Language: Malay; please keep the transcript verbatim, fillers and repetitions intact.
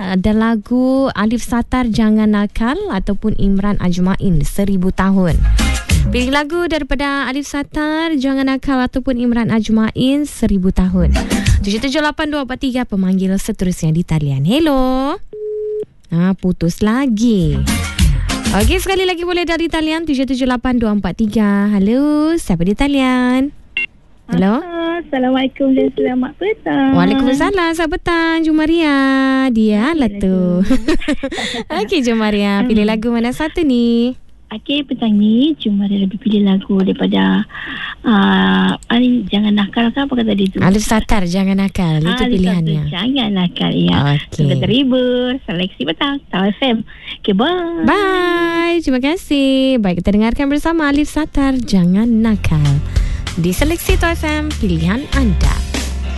ada lagu Alif Satar Jangan Nakal ataupun Imran Ajmain Seribu Tahun. Pilih lagu daripada Alif Satar Jangan Nakal ataupun Imran Ajmain Seribu Tahun. tujuh tujuh lapan dua empat tiga pemanggil seterusnya di talian. Hello. Ah, putus lagi. Okey, sekali lagi boleh dari talian tujuh tujuh lapan dua empat tiga. Halo, siapa di talian? Hello. Assalamualaikum dan selamat petang. Waalaikumsalam, selamat petang Jumaria. Dia lah tu. Okey Jumaria, pilih lagu mana satu ni? Okey, petang ni Jumaria lebih pilih lagu daripada uh, Ali, Jangan Nakal kan apa kata tadi tu? Alif Satar Jangan Nakal, itu Alif pilihannya. Satar Jangan Nakal, ya. Okey. Sudah terhibur. Seleksi petang Star F M. Okey, bye. Bye. Terima kasih. Baik, kita dengarkan bersama Alif Satar Jangan Nakal di Seleksi T F M pilihan anda.